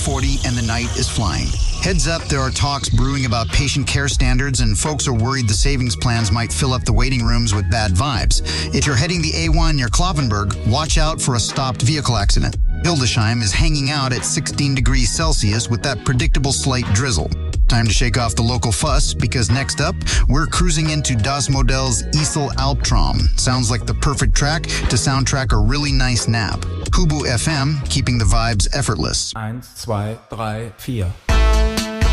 40 and the night is flying. Heads up, there are talks brewing about patient care standards, and folks are worried the savings plans might fill up the waiting rooms with bad vibes. If you're heading the A1 near Klavenberg, watch out for a stopped vehicle accident. Hildesheim is hanging out at 16 degrees Celsius with that predictable slight drizzle. Time to shake off the local fuss, because next up, we're cruising into Das Modell's Isel Albtraum. Sounds like the perfect track to soundtrack a really nice nap. Hubu FM, keeping the vibes effortless. 1, 2, 3, 4.